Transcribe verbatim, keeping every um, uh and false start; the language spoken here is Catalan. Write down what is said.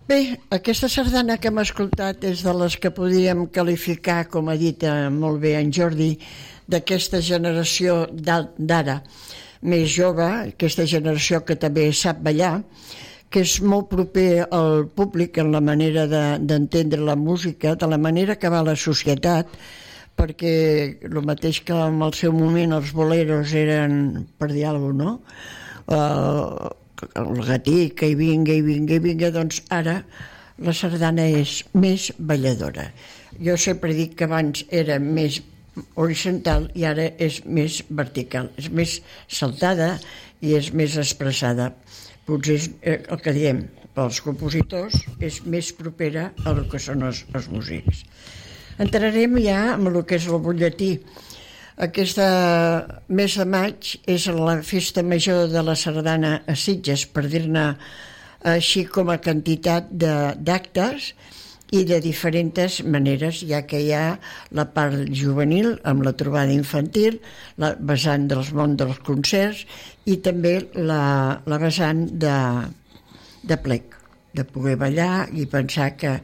Bé, aquesta sardana que hem escoltat és de les que podríem qualificar, com ha dit eh, molt bé en Jordi, d'aquesta generació d'ara més jove, aquesta generació que també sap ballar, que és molt proper al públic en la manera d'entendre de, la música, de la manera que va la societat, perquè el mateix que en el seu moment els boleros eren, per dir alguna cosa, no? Uh, el gatí, que hi vinga, hi vinga, hi vinga, doncs ara la sardana és més balladora. Jo sempre dic que abans era més horitzontal i ara és més vertical, és més saltada i és més expressada. Potser és el que diem, pels compositors és més propera al que són els, els músics. Entrarem ja amb el que és el butlletí. Aquesta mes de maig és la festa major de la sardana a Sitges, per dir-ne així com a quantitat d'actes i de diferents maneres, ja que hi ha la part juvenil amb la trobada infantil, la vessant dels món dels concerts i també la, la vessant de, de plec, de poder ballar i pensar que